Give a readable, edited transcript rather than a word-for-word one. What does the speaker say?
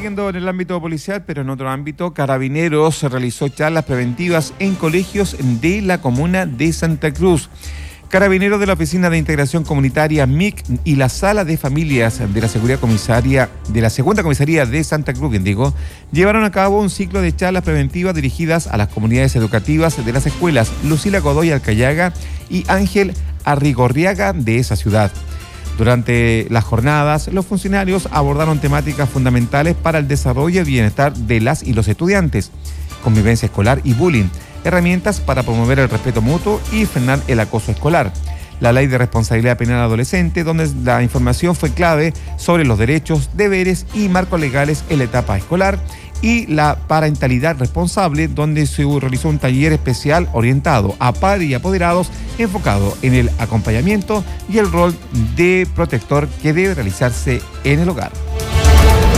Siguiendo en el ámbito policial, pero en otro ámbito, Carabineros realizó charlas preventivas en colegios de la comuna de Santa Cruz. Carabineros de la Oficina de Integración Comunitaria MIC y la Sala de Familias de la Segunda Comisaría de Santa Cruz, llevaron a cabo un ciclo de charlas preventivas dirigidas a las comunidades educativas de las escuelas Lucila Godoy Alcayaga y Ángel Arrigorriaga de esa ciudad. Durante las jornadas, los funcionarios abordaron temáticas fundamentales para el desarrollo y bienestar de las y los estudiantes, convivencia escolar y bullying, herramientas para promover el respeto mutuo y frenar el acoso escolar, la ley de responsabilidad penal adolescente, donde la información fue clave sobre los derechos, deberes y marcos legales en la etapa escolar, y la parentalidad responsable, donde se realizó un taller especial orientado a padres y apoderados, enfocado en el acompañamiento y el rol de protector que debe realizarse en el hogar.